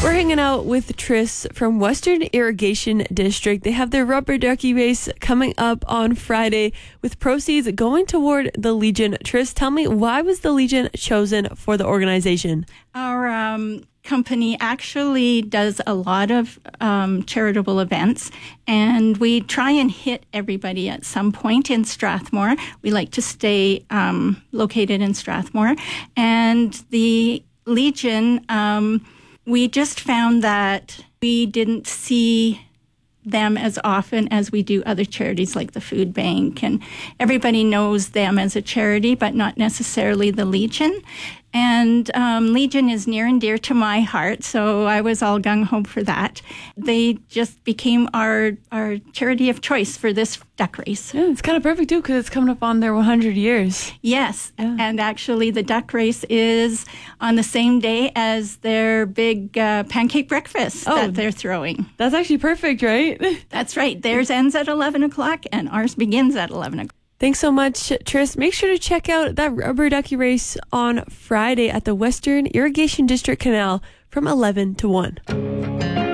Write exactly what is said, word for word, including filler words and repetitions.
We're hanging out with Tris from Western Irrigation District. They have their rubber ducky race coming up on Friday with proceeds going toward the Legion. Tris, tell me, why was the Legion chosen for the organization? Our um, company actually does a lot of um, charitable events, and we try and hit everybody at some point in Strathmore. We like to stay um, located in Strathmore. And the Legion, um, we just found that we didn't see them as often as we do other charities like the Food Bank, and everybody knows them as a charity, but not necessarily the Legion. And um, Legion is near and dear to my heart, so I was all gung-ho for that. They just became our our charity of choice for this duck race. Yeah, it's kind of perfect, too, because it's coming up on their one hundred years. Yes, yeah. And actually the duck race is on the same day as their big uh, pancake breakfast oh, that they're throwing. That's actually perfect, right? That's right. Theirs ends at eleven o'clock, and ours begins at eleven o'clock. Thanks so much, Tris. Make sure to check out that rubber ducky race on Friday at the Western Irrigation District Canal from eleven to one.